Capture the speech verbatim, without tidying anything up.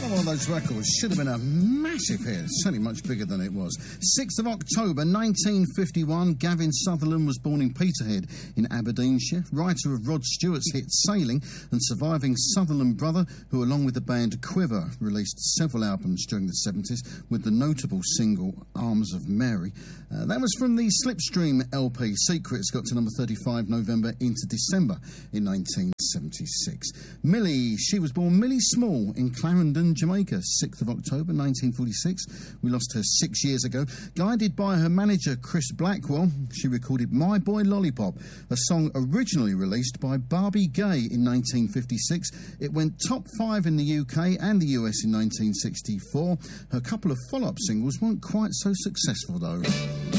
one of those records should have been a massive hit, certainly much bigger than it was. sixth of October nineteen fifty-one, Gavin Sutherland was born in Peterhead in Aberdeenshire, writer of Rod Stewart's hit Sailing and surviving Sutherland brother, who along with the band Quiver released several albums during the seventies with the notable single Arms of Mary. Uh, that was from the Slipstream L P Secrets, got to number thirty-five November into December in nineteen seventy-six. Millie, she was born Millie Small in Clarendon, Jamaica, sixth of October nineteen forty-six. We lost her six years ago. Guided by her manager Chris Blackwell, she recorded My Boy Lollipop, a song originally released by Barbie Gay in nineteen fifty-six. It went top five in the U K and the U S in nineteen sixty-four. Her couple of follow-up singles weren't quite so successful though.